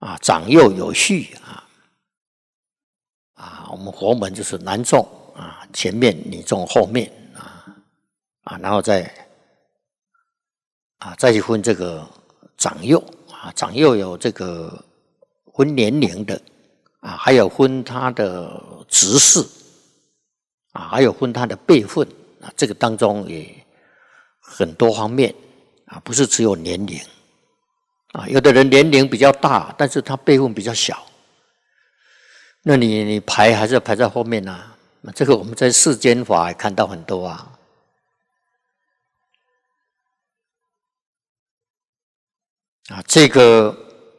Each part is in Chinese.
长幼有序我们佛门就是男众前面女众后面然后再去分这个长幼长幼有这个分年龄的还有分他的职事还有分他的辈分这个当中也很多方面不是只有年龄有的人年龄比较大，但是他辈分比较小，那你排还是排在后面这个我们在世间法也看到很多这个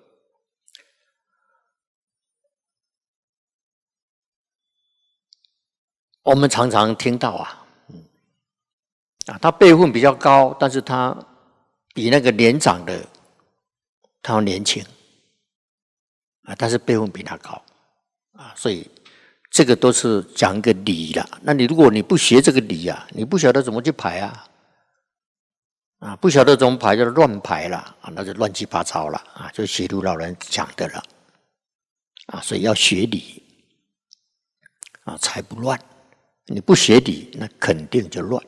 我们常常听到他辈分比较高，但是他比那个年长的他要年轻但是辈分比他高所以这个都是讲一个理啦。那你如果你不学这个理你不晓得怎么去排不晓得怎么排就乱排了那就乱七八糟了就学儒老人讲的了所以要学理才不乱。你不学理，那肯定就乱。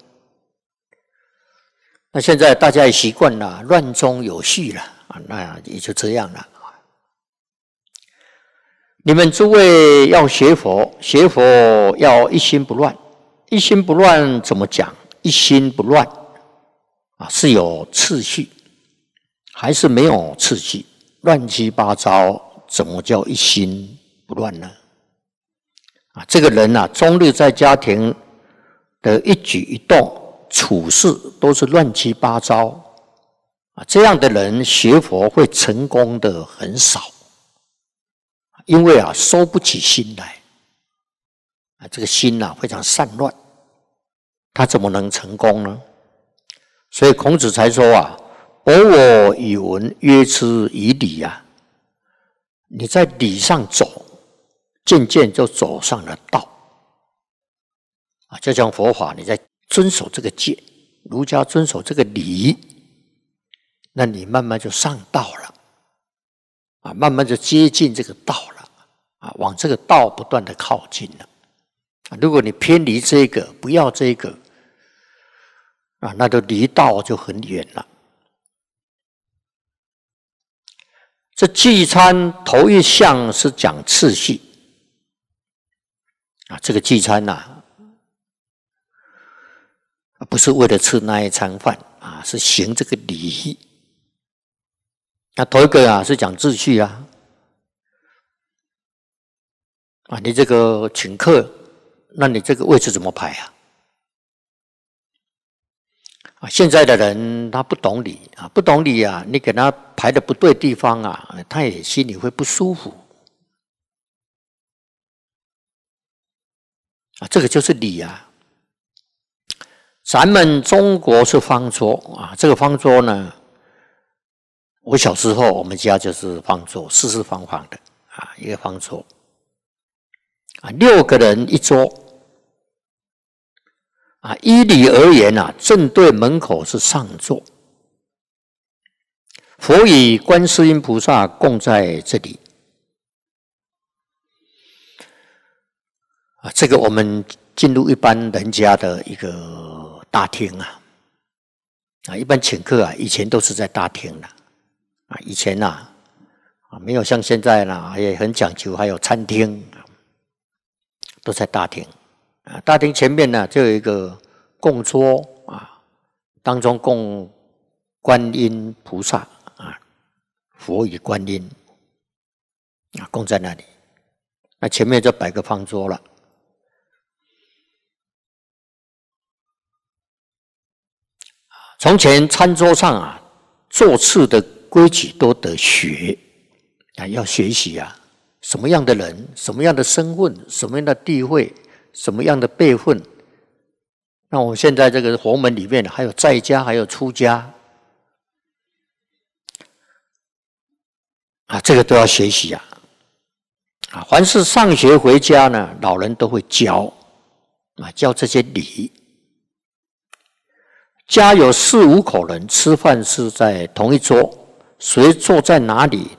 那现在大家也习惯了，乱中有序了那也就这样了。你们诸位要学佛，学佛要一心不乱。一心不乱怎么讲？一心不乱是有次序，还是没有次序？乱七八糟，怎么叫一心不乱呢？这个人终日在家庭的一举一动、处事都是乱七八糟这样的人学佛会成功的很少，因为收不起心来这个心非常散乱，他怎么能成功呢？所以孔子才说博我以文，约之以礼你在理上走，渐渐就走上了道就像佛法，你在遵守这个戒，儒家遵守这个礼，那你慢慢就上道了慢慢就接近这个道了往这个道不断的靠近了如果你偏离这个，不要这个那就离道就很远了。这聚餐头一项是讲次序这个聚餐不是为了吃那一餐饭是行这个礼仪。那头一个是讲秩序你这个请客，那你这个位置怎么排现在的人他不懂理不懂理你给他排的不对地方他也心里会不舒服这个就是理咱们中国是方桌这个方桌呢，我小时候我们家就是方桌，四方方的一个方桌6个人一桌依理而言正对门口是上座，佛与观世音菩萨共在这里这个我们进入一般人家的一个大厅一般请客以前都是在大厅以前没有像现在也很讲究，还有餐厅都在大厅大厅前面就有一个供桌当中供观音菩萨佛与观音供在那里，那前面就摆个方桌了。从前餐桌上做事的规矩都得学要学习什么样的人，什么样的身份，什么样的地位，什么样的辈分。那我们现在这个佛门里面还有在家，还有出家这个都要学习凡是上学回家呢，老人都会教教这些礼。家有4、5口人，吃饭是在同一桌，谁坐在哪里